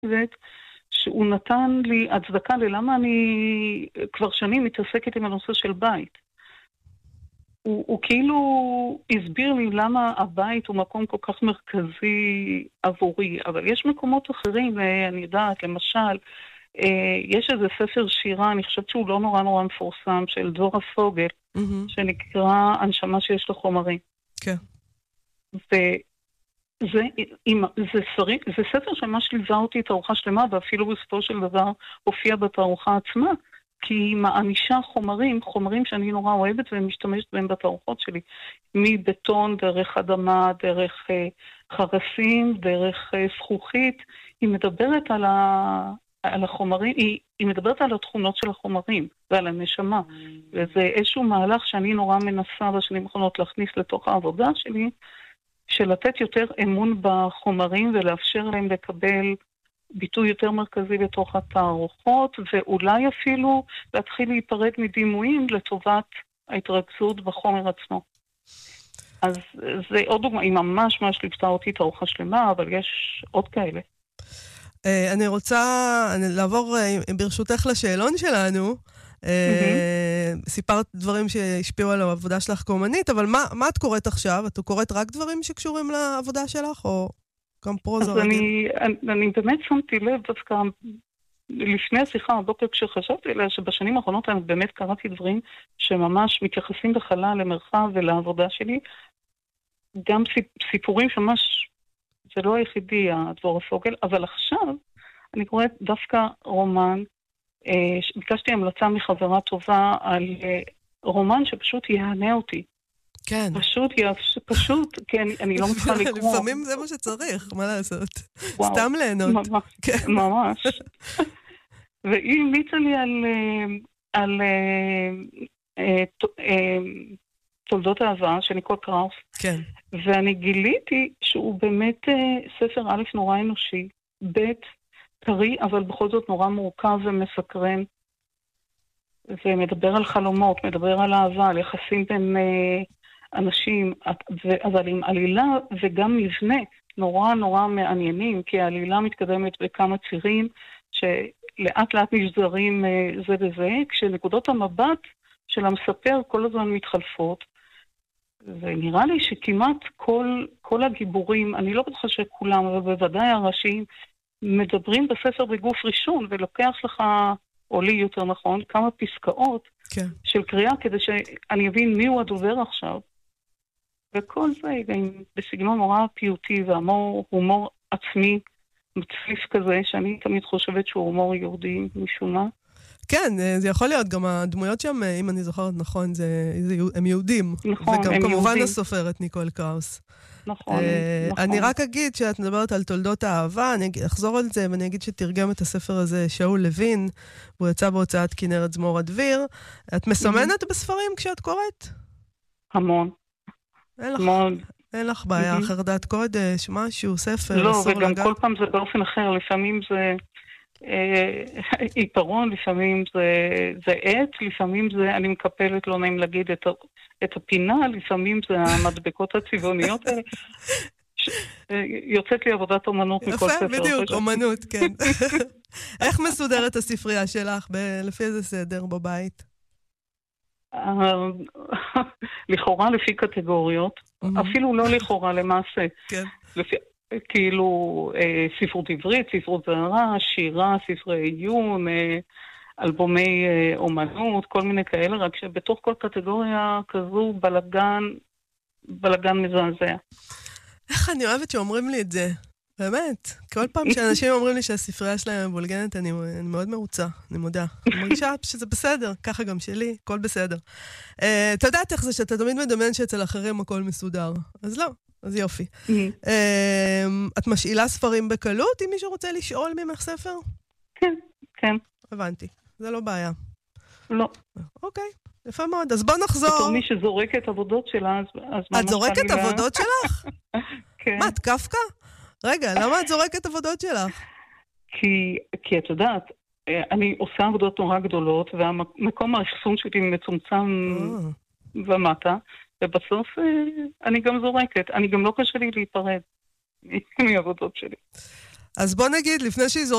שהוא נתן לי הצדקה ללמה אני כבר שנים מתעסקת עם הנושא של בית. הוא כאילו הסביר לי למה הבית הוא מקום כל כך מרכזי עבורי, אבל יש מקומות אחרים, אני יודעת, למשל, יש איזה ספר שירה, אני חושבת שהוא לא נורא נורא מפורסם, של דבורה פוגל, שנקרא הנשמה שיש לו חומרים. כן. זה ספר שממש ליווה אותי את הארוחה שלמה, ואפילו בסופו של דבר הופיע בתערוכה עצמה, כי היא מענישה חומרים שאני נורא אוהבת ומשתמשת בהם בתערוכות שלי. מבטון, דרך אדמה, דרך חרסים, דרך זכוכית. היא מדברת על החומרים, היא מדברת על התכונות של החומרים ועל הנשמה. וזה איזשהו מהלך שאני נורא מנסה בשנים האחרונות להכניס לתוך העבודה שלי, של לתת יותר אמון בחומרים ולאפשר להם לקבל ביטוי יותר מרכזי בתוך התערוכות, ואולי אפילו להתחיל להיפרד מדימויים לטובת ההתרכזות בחומר עצמו. אז זה עוד דוגמה, היא ממש ליוותה אותי תערוכה שלמה, אבל יש עוד כאלה. אני רוצה לעבור ברשותך לשאלון שלנו. סיפרת דברים שהשפיעו על העבודה שלך כאומנית, אבל מה את קוראת עכשיו? את קוראת רק דברים שקשורים לעבודה שלך, או גם פרוזה רגיל? אני באמת שמתי לב דווקא לפני השיחה הבוקר כשחשבתי עליה, שבשנים האחרונות אני באמת קראתי דברים שממש מתייחסים בחלל למרחב ולעבודה שלי, גם סיפורים שממש, זה לא היחידי הדבורה פוגל, אבל עכשיו אני קוראת דווקא רומן, ביקשתי המלצה מחברה טובה על רומן שפשוט יענה אותי. כן. פשוט, כן, אני לא מצליחה לקרוא. לפעמים זה מה שצריך, מה לעשות? סתם ליהנות. ממש. והיא המליצה לי על תולדות אהבה של ניקול קראוס. כן. ואני גיליתי שהוא באמת ספר א' נורא אנושי, ב' קרי, אבל בכל זאת נורא מורכב ומסקרן. ומדבר על חלומות, מדבר על אהבה, על יחסים בין אנשים, אבל עם עלילה וגם מבנה נורא מעניינים, כי העלילה מתקדמת בכמה צירים שלאט לאט נשזרים זה בזה, כשנקודות המבט של המספר כל הזמן מתחלפות, ונראה לי שכמעט כל הגיבורים, אני לא בטוחה שכולם, אבל בוודאי הראשיים, מדברים בספר בגוף ראשון, ולוקח לך, או לי יותר נכון, כמה פסקאות של קריאה, כדי שאני אבין מיהו הדובר עכשיו. וכל זה בסגנון נורא פיוטי, והומור עצמי מצליף כזה, שאני תמיד חושבת שהוא הומור יהודי משום מה. כן, זה יכול להיות, גם הדמויות שם, אם אני זוכרת נכון, הם יהודים. נכון, וגם כמובן הסופרת ניקול קראוס. נכון. אני רק אגיד שאת מדברת על תולדות האהבה, אני אחזור על זה ואני אגיד שתרגם את הספר הזה שאול לוין, הוא יצא בהוצאת כנרת זמור הדביר. את מסמנת בספרים כשאת קוראת? המון. אין לך בעיה, חרדת קודש, משהו, ספר, לא, וגם כל פעם זה באופן אחר, לפעמים זה עיפרון, לפעמים זה עט, לפעמים זה, אני מקפלת, לא נעים להגיד את הפינה, לפעמים זה המדבקות הצבעוניות האלה. יוצאת לי עבודת אומנות מכל ספר. יפה, בדיוק, אומנות, כן. איך מסודרת הספרייה שלך? לפי איזה סדר בבית? לכאורה לפי קטגוריות, אפילו לא לכאורה למעשה. כן. כאילו ספרות עברית, ספרות זרה, שירה, ספרי עיון, אלבומי אומנות, כל מיני כאלה, רק שבתוך כל קטגוריה כזו בלגן מזעזע. איך אני אוהבת שאומרים לי את זה, באמת. כל פעם שאנשים אומרים לי שהספרייה שלהם מבולגנת, אני מאוד מרוצה, אני מודה. אני מרגישה שזה בסדר, ככה גם שלי, הכל בסדר. אתה יודעת איך זה שאתה תמיד מדמיין שאצל אחרים הכל מסודר, אז לא. אז יופי. את משאילה ספרים בקלות, אם מישהו רוצה לשאול ממך ספר? כן. הבנתי, זה לא בעיה. לא. אוקיי, יפה מאוד. אז בוא נחזור. בתור מי שזורקת עבודות שלה, אז ממש... את זורקת עבודות שלך? כן. מה, את קפקא? רגע, למה את זורקת עבודות שלך? כי את יודעת, אני עושה עבודות נורא גדולות, והמקום האחסון שלי מצומצם ומטה, ובסוף אני גם זורקת. אני גם לא קשה לי להיפרד מעבודות שלי. אז בוא נגיד, לפני שהיא